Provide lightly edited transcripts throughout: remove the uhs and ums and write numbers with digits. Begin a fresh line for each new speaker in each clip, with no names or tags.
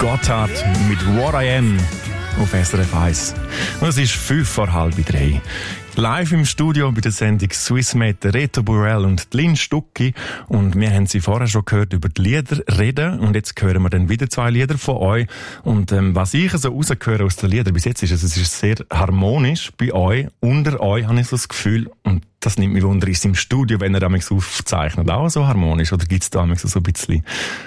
Gotthard mit What I Am auf SRF 1. Und es ist 3:05. Live im Studio bei der Sendung Swissmate Reto Burrell und Lynn Stucki. Und wir haben sie vorher schon gehört über die Lieder reden. Und jetzt hören wir dann wieder 2 Lieder von euch. Und was ich so rausgehöre aus den Liedern bis jetzt ist, es ist sehr harmonisch bei euch. Unter euch habe ich so das Gefühl, und das nimmt mich wunder, ist es im Studio, wenn ihr damals aufzeichnet, auch so harmonisch? Oder gibt es da damals so ein bisschen?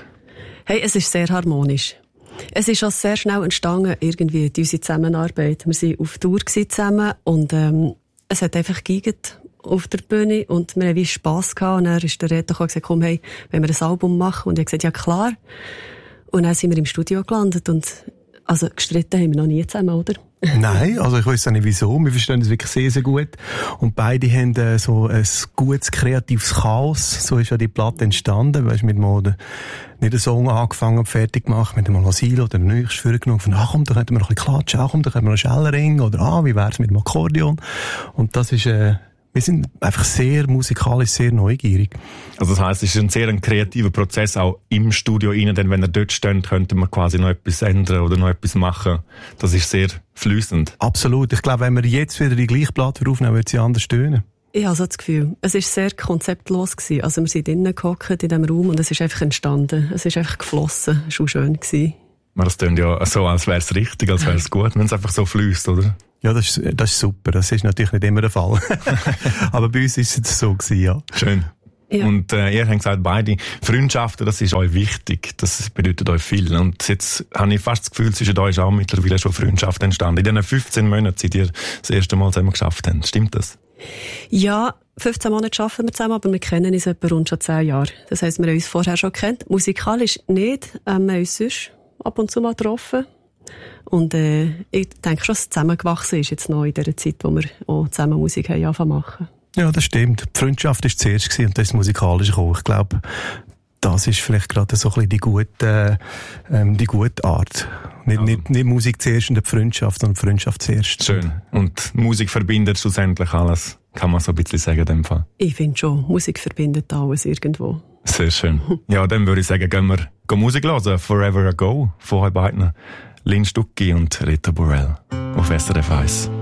Hey, es ist sehr harmonisch. Es ist auch sehr schnell entstanden, irgendwie, unsere Zusammenarbeit. Wir waren auf Tour zusammen und es hat einfach geigert auf der Bühne und wir haben wie Spass gehabt. Und dann ist der Reto gesagt, komm, hey, wenn wir ein Album machen? Und ich habe gesagt, ja klar. Und dann sind wir im Studio gelandet und also gestritten haben wir noch nie zusammen, oder?
Nein, also ich weiss auch nicht wieso. Wir verstehen das wirklich sehr, sehr gut. Und beide haben so ein gutes, kreatives Chaos. So ist ja die Platte entstanden. Weisst, mit mal nicht einen Song angefangen und fertig gemacht, mit mal Asilo oder den nächsten vorgenommen. Von, komm, da könnten wir noch ein bisschen klatschen, da könnten wir noch schneller ringen. Oder, wie wär's mit dem Akkordeon? Und das ist, wir sind einfach sehr musikalisch, sehr neugierig. Also
das heisst, es ist ein sehr kreativer Prozess auch im Studio rein, denn wenn ihr dort steht, könnte man quasi noch etwas ändern oder noch etwas machen. Das ist sehr fließend.
Absolut. Ich glaube, wenn wir jetzt wieder die gleiche Platte aufnehmen, wird sie anders tönen.
Ich habe so das Gefühl, es war sehr konzeptlos gewesen. Also wir sind drinnen gehockt in diesem Raum und es ist einfach entstanden. Es ist einfach geflossen. Es war auch schön gewesen.
Das klingt ja so, als wäre es richtig, als wäre es gut, wenn es einfach so fließt, oder?
Ja, das ist super. Das ist natürlich nicht immer der Fall. Aber bei uns ist es so gewesen, ja.
Schön. Ja. Und ihr habt gesagt, beide Freundschaften, das ist euch wichtig. Das bedeutet euch viel. Und jetzt habe ich fast das Gefühl, zwischen euch ist auch mittlerweile schon Freundschaft entstanden. In diesen 15 Monaten, seit ihr das erste Mal zusammen geschafft habt. Stimmt das?
Ja, 15 Monate arbeiten wir zusammen, aber wir kennen uns etwa rund schon 10 Jahre. Das heisst, wir haben uns vorher schon gekannt. Musikalisch nicht. Wir haben uns sonst ab und zu mal getroffen. Und ich denke schon, dass es zusammengewachsen ist jetzt noch in dieser Zeit, wo wir auch zusammen Musik haben angefangen zu machen.
Ja, das stimmt. Die Freundschaft war zuerst gewesen und das ist musikalisch gekommen. Ich glaube, das ist vielleicht gerade so ein bisschen die gute Art. Nicht Musik zuerst und die Freundschaft, sondern Freundschaft zuerst.
Schön. Und Musik verbindet schlussendlich alles, kann man so ein bisschen sagen in dem Fall.
Ich finde schon, Musik verbindet alles irgendwo.
Sehr schön. Ja, dann würde ich sagen, gehen wir Musik hören. Forever Ago von euch beiden. Lynn Stucki und Reto Burrell auf SRF 1.